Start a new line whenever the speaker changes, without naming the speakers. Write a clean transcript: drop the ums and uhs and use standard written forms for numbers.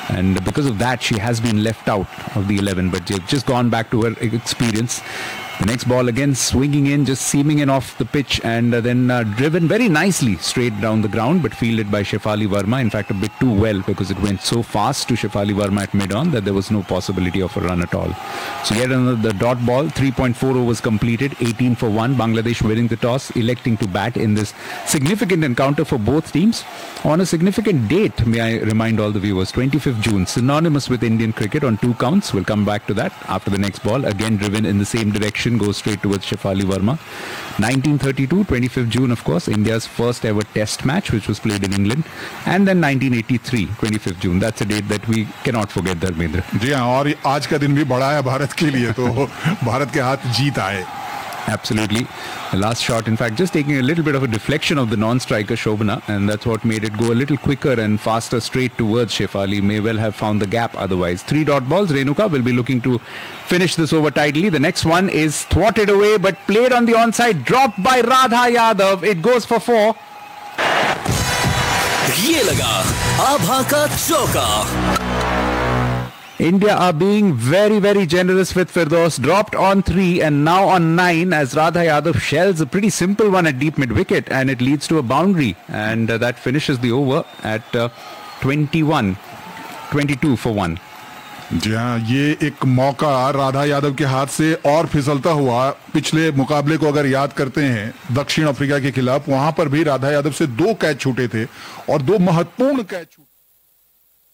and because of that she has been left out of the 11, but they've just gone back to her experience. The next ball again swinging in, just seaming in off the pitch, and then driven very nicely straight down the ground, but fielded by Shefali Verma. In fact, a bit too well, because it went so fast to Shefali Verma at mid-on that there was no possibility of a run at all. So yet another dot ball, 3.4 overs completed, 18 for 1. Bangladesh winning the toss, electing to bat in this significant encounter for both teams on a significant date. May I remind all the viewers, 25th June, synonymous with Indian cricket on 2 counts. We'll come back to that after the next ball. Again driven in the same direction, goes straight towards Shefali Verma. 1932, 25th June, of course, India's first ever test match, which was played in England. And then 1983, 25th June. That's a date that we cannot forget, Dharmendra.
जी हाँ, और आज का दिन भी बड़ा है भारत के लिए, तो भारत के हाथ जीत आए.
Absolutely. The last shot, in fact, just taking a little bit of a deflection of the non-striker Shobana, and that's what made it go a little quicker and faster straight towards Shefali. May well have found the gap otherwise. 3 dot balls. Renuka will be looking to finish this over tidily. The next one is thwarted away, but played on the onside, dropped by Radha Yadav. It goes for 4.
ये लगा आभा का चौका.
India are being very, very generous with Firdaus. Dropped on 3 and now on 9 as Radha Yadav shells a pretty simple one at deep mid-wicket, and it leads to a boundary, and that finishes the over at 22 for 1.
जी हाँ, ये एक मौका राधा यादव के हाथ से और फिसलता हुआ. पिछले मुकाबले को अगर याद करते हैं दक्षिण अफ्रीका के खिलाफ, वहां पर भी राधा यादव से 2 कैच छूटे थे और 2 महत्वपूर्ण कैच छूटे.